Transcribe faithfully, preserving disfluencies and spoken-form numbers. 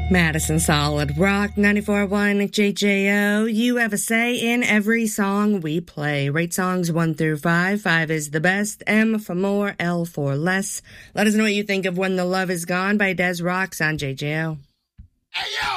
Madison Solid Rock, ninety-four point one J J O. You have a say in every song we play. Rate songs one through five. Five is the best. M for more, L for less. Let us know what you think of When the Love Is Gone by Des Rocks on J J O. Hey, yo!